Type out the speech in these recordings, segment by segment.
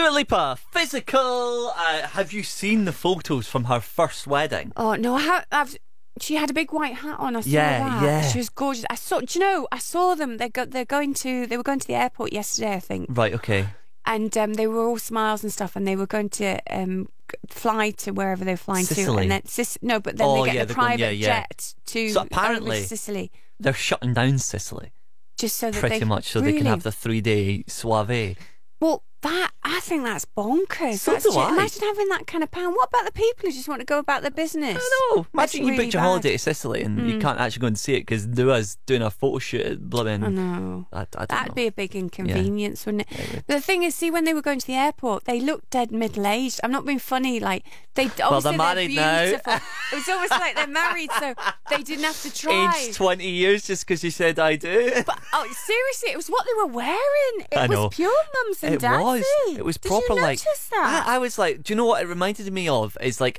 Dua Lipa, Physical. Have you seen the photos from her first wedding? Oh no, she had a big white hat on. I saw that. Yeah. She was gorgeous. I saw them. They were going to the airport yesterday, I think. Right. Okay. And they were all smiles and stuff, and they were going to fly to wherever they were flying Sicily. to, and then they get the private jet to So apparently over to Sicily, they're shutting down Sicily just so that pretty much, so they can have the 3-day soiree. Well, I think that's bonkers. So do I. Imagine having that kind of pound. What about the people who just want to go about their business? I know. Imagine you really booked your bad. holiday to Sicily and you can't actually go and see it because Dua's doing a photo shoot at blooming. I know. I don't That'd know. be a big inconvenience, wouldn't it? It would. But the thing is, see, when they were going to the airport, they looked dead middle-aged. I'm not being funny. Like they're married now. beautiful. It was almost like they're married, so they didn't have to try. Aged 20 years just because you said I do. But seriously, it was what they were wearing. It I know. was pure mums and dadsy. It was Did proper you like. notice that? I was like, do you know what it reminded me of? Is like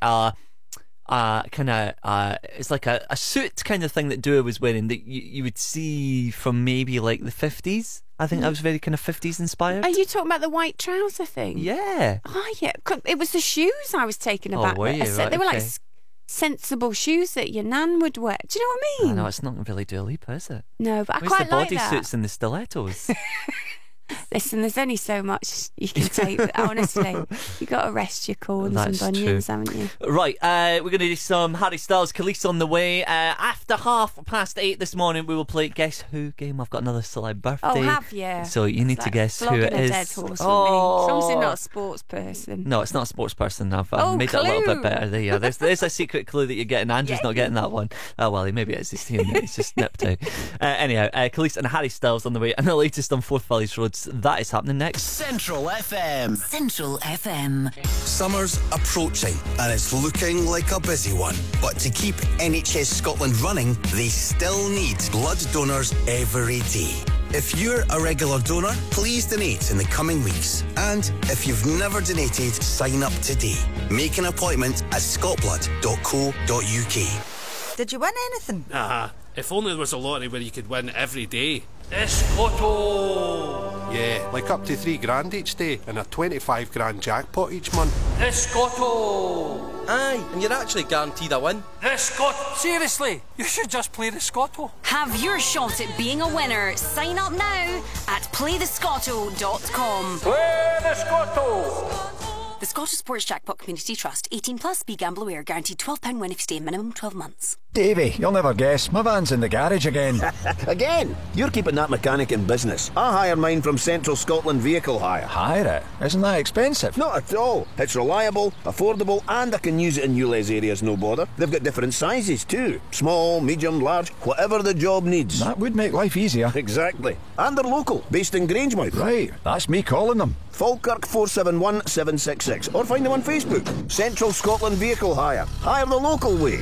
it's like a suit kind of thing that Dua was wearing that you would see from maybe like the 50s. I think that was very kind of 50s inspired. Are you talking about the white trouser thing? Yeah. Oh yeah, it was the shoes I was taken aback were with. you? Right, They were like okay. sensible shoes that your nan would wear. Do you know what I mean? I know, it's not really Dua Lipa, is it? No, but I Where's quite the like that. bodysuits and the stilettos? Listen, there's only so much you can take. But honestly, you got to rest your corns That's and bunions, true. haven't you? Right, we're going to do some Harry Styles, Khalees on the way. After 8:30 this morning, we will play Guess Who game. I've got another celeb birthday. Oh, have you? So you need to guess who flogging it a is. dead horse with me. It's obviously not a sports person. No, it's not a sports person. I've Oh, made it a little clue. bit better. There you go. There's a secret clue that you're getting. Andrew's not getting that one. Oh, well, maybe it's just he's just nipped out. Anyhow, Khalees and Harry Styles on the way. And the latest on Forth Valleys Roads. That is happening next. Central FM. Central FM. Summer's approaching and it's looking like a busy one. But to keep NHS Scotland running, they still need blood donors every day. If you're a regular donor, please donate in the coming weeks. And if you've never donated, sign up today. Make an appointment at scotblood.co.uk. Did you win anything? If only there was a lottery where you could win every day. Escoto! Yeah, like up to $3,000 each day and a 25 grand jackpot each month. Escoto! Aye, and you're actually guaranteed a win. Escoto! Seriously, you should just play the Scotto. Have your shot at being a winner. Sign up now at playthescotto.com. Play the Scotto! The Scottish Sports Jackpot Community Trust. 18 plus. Be gamble aware. Guaranteed £12 win if you stay minimum 12 months. Davey, you'll never guess. My van's in the garage again. Again? You're keeping that mechanic in business. I hire mine from Central Scotland Vehicle Hire. Hire it? Isn't that expensive? Not at all. It's reliable, affordable, and I can use it in ULEZ areas, no bother. They've got different sizes too. Small, medium, large, whatever the job needs. That would make life easier. Exactly. And they're local, based in Grangemouth. Right, that's me calling them. Falkirk 471 766. Or find them on Facebook. Central Scotland Vehicle Hire. Hire the local way.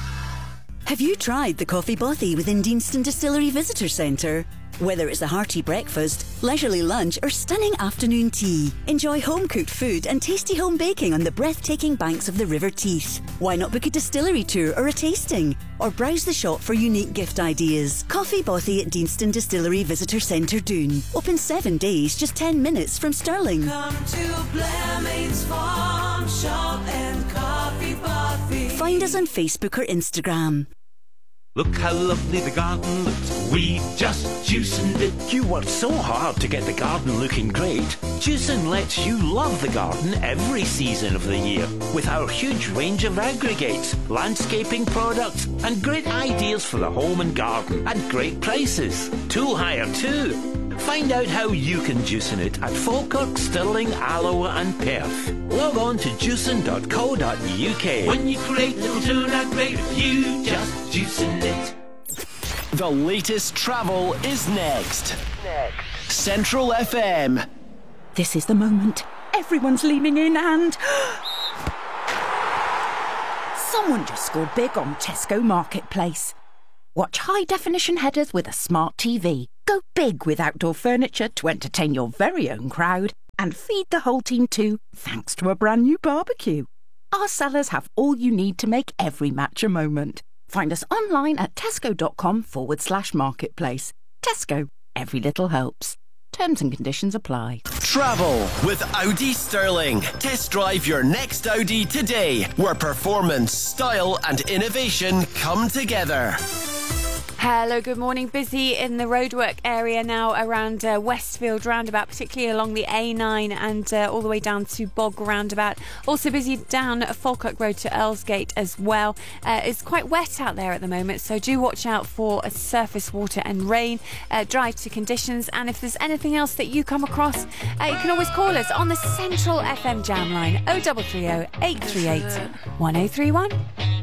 Have you tried the Coffee Bothy within Deanston Distillery Visitor Centre? Whether it's a hearty breakfast, leisurely lunch or stunning afternoon tea, enjoy home-cooked food and tasty home baking on the breathtaking banks of the River Teith. Why not book a distillery tour or a tasting? Or browse the shop for unique gift ideas. Coffee Bothy at Deanston Distillery Visitor Centre, Doon. Open 7 days, just 10 minutes from Stirling. Come to Blemmings Farm Shop and Coffee Bothy. Find us on Facebook or Instagram. Look how lovely the garden looks. We just juicing it. You worked so hard to get the garden looking great. Juicing lets you love the garden every season of the year with our huge range of aggregates, landscaping products and great ideas for the home and garden at great prices. Tool hire too. Find out how you can juicing it at Falkirk, Stirling, Alloa and Perth. Log on to juicing.co.uk. When you create little tuna great, you just juicing it. The latest travel is next. Central FM. This is the moment. Everyone's leaning in and... Someone just scored big on Tesco Marketplace. Watch high-definition headers with a smart TV. Go big with outdoor furniture to entertain your very own crowd. And feed the whole team too, thanks to a brand new barbecue. Our sellers have all you need to make every match a moment. Find us online at tesco.com/marketplace. Tesco, every little helps. Terms and conditions apply. Travel with Audi Sterling. Test drive your next Audi today, where performance, style and innovation come together. Hello, good morning. Busy in the roadwork area now around Westfield roundabout, particularly along the A9 and all the way down to Bog roundabout. Also busy down Falkirk Road to Earlsgate as well. It's quite wet out there at the moment, so do watch out for surface water and rain. Drive to conditions, and if there's anything else that you come across, you can always call us on the Central FM Jam line 0330 838 1031.